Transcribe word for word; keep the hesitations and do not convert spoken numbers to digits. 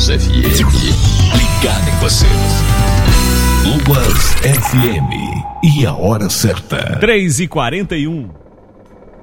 Luas F M, ligada em você. Luas F M, e a hora certa. três e quarenta e um.